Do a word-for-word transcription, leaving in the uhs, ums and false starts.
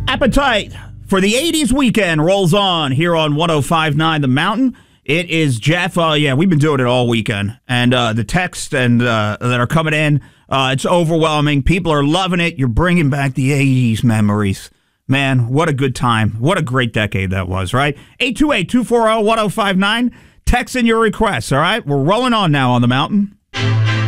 Appetite for the eighties weekend rolls on here on one oh five point nine The Mountain. It is Jeff. Uh, yeah, we've been doing it all weekend. And uh, the texts and uh, that are coming in, uh, it's overwhelming. People are loving it. You're bringing back the eighties memories. Man, what a good time. What a great decade that was, right? eight two eight, two four zero, one oh five nine. Text in your requests, all right? We're rolling on now on The Mountain.